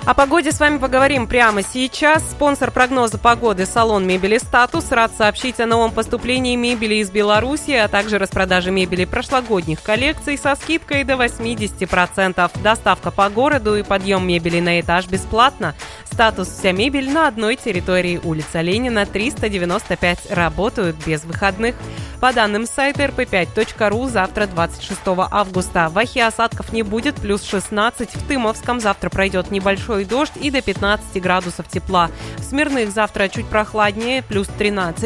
О погоде с вами поговорим прямо сейчас. Спонсор прогноза погоды — салон мебели «Статус». Рад сообщить о новом поступлении мебели из Беларуси, а также распродаже мебели прошлогодних коллекций со скидкой до 80%. Доставка по городу и подъем мебели на этаж бесплатно. «Статус» — вся мебель на одной территории. Улица Ленина, 395. Работают без выходных. По данным сайта rp5.ru, завтра 26 августа. В Ахе осадков не будет, плюс 16. В Тымовском завтра пройдет небольшой дождь и до 15 градусов тепла. В Смирных завтра чуть прохладнее, плюс 13.